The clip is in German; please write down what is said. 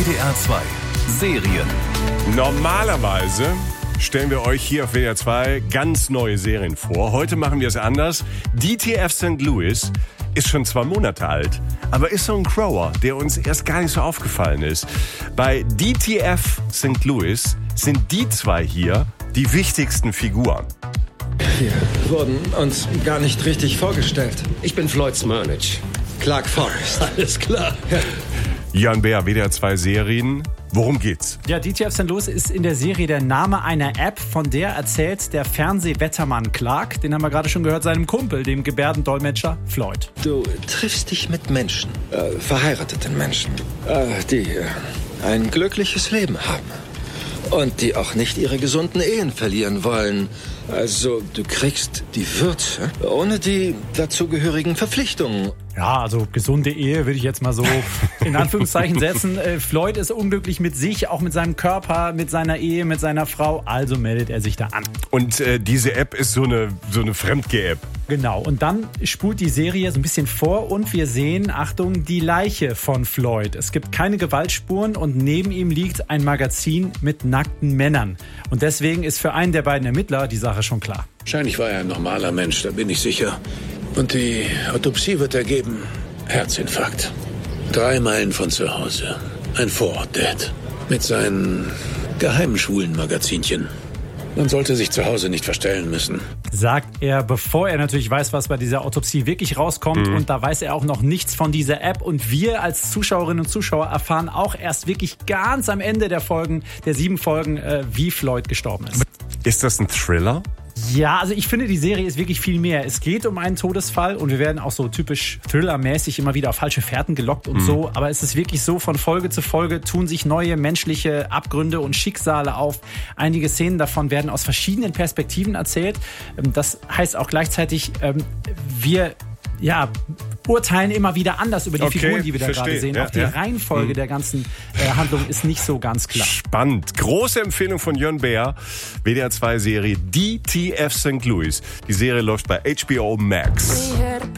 WDR 2 Serien. Normalerweise stellen wir euch hier auf WDR 2 ganz neue Serien vor. Heute machen wir es anders. DTF St. Louis ist schon 2 Monate alt, aber ist so ein Grower, der uns erst gar nicht so aufgefallen ist. Bei DTF St. Louis sind die 2 hier die wichtigsten Figuren. Wir wurden uns gar nicht richtig vorgestellt. Ich bin Floyd Smirnich. Clark Forrest. Alles klar. Ja. Jan Beer, WDR 2 Serien. Worum geht's? Ja, DTF St. Louis ist in der Serie der Name einer App, von der erzählt der Fernsehwettermann Clark, den haben wir gerade schon gehört, seinem Kumpel, dem Gebärdendolmetscher Floyd. Du triffst dich mit Menschen, verheirateten Menschen, die ein glückliches Leben haben. Und die auch nicht ihre gesunden Ehen verlieren wollen. Also, du kriegst die Würze ohne die dazugehörigen Verpflichtungen. Ja, also gesunde Ehe würde ich jetzt mal so in Anführungszeichen setzen. Floyd ist unglücklich mit sich, auch mit seinem Körper, mit seiner Ehe, mit seiner Frau. Also meldet er sich da an. Und diese App ist so eine Fremdgeh-App. Genau, und dann spult die Serie so ein bisschen vor und wir sehen, Achtung, die Leiche von Floyd. Es gibt keine Gewaltspuren und neben ihm liegt ein Magazin mit nackten Männern. Und deswegen ist für einen der beiden Ermittler die Sache schon klar. Wahrscheinlich war er ein normaler Mensch, da bin ich sicher. Und die Autopsie wird ergeben: Herzinfarkt. 3 Meilen von zu Hause. Ein Vorort-Dad. Mit seinen geheimen schwulen Magazinchen. Man sollte sich zu Hause nicht verstellen müssen. Sagt er, bevor er natürlich weiß, was bei dieser Autopsie wirklich rauskommt. Und da weiß er auch noch nichts von dieser App. Und wir als Zuschauerinnen und Zuschauer erfahren auch erst wirklich ganz am Ende der 7 Folgen, wie Floyd gestorben ist. Ist das ein Thriller? Ja, also ich finde, die Serie ist wirklich viel mehr. Es geht um einen Todesfall und wir werden auch so typisch Thriller-mäßig immer wieder auf falsche Fährten gelockt und so. Aber es ist wirklich so, von Folge zu Folge tun sich neue menschliche Abgründe und Schicksale auf. Einige Szenen davon werden aus verschiedenen Perspektiven erzählt. Das heißt auch gleichzeitig, wir urteilen immer wieder anders über die Figuren, die wir da gerade sehen. Auch die Reihenfolge der ganzen Handlung ist nicht so ganz klar. Spannend. Große Empfehlung von Jan Beer. WDR 2 Serie DTF St. Louis. Die Serie läuft bei HBO Max.